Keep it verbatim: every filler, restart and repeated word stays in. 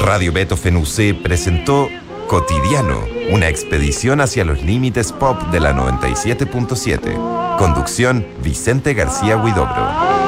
Radio Beethoven U C presentó Cotidiano, una expedición hacia los límites pop de la noventa y siete punto siete. Conducción, Vicente García Huidobro.